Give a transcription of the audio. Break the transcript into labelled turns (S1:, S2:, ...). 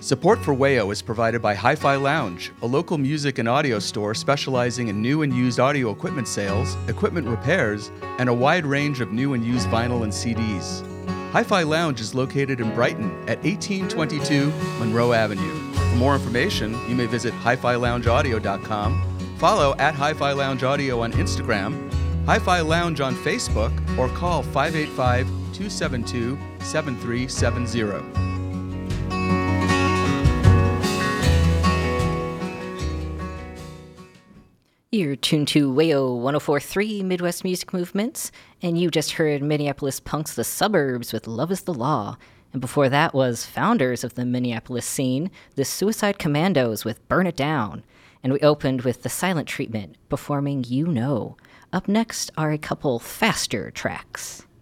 S1: Support for WAYO is provided by Hi-Fi Lounge, a local music and audio store specializing in new and used audio equipment sales, equipment repairs, and a wide range of new and used vinyl and CDs. Hi-Fi Lounge is located in Brighton at 1822 Monroe Avenue. For more information, you may visit HiFiLoungeAudio.com, follow at Hi-Fi Lounge Audio on Instagram, Hi-Fi Lounge on Facebook, or call 585-272-7370.
S2: You're tuned to WAYO 104.3 Midwest Music Movements, and you just heard Minneapolis Punk's The Suburbs with Love is the Law. And before that was founders of the Minneapolis scene, the Suicide Commandos with Burn It Down. And we opened with The Silent Treatment performing You Know. Up next are a couple faster tracks.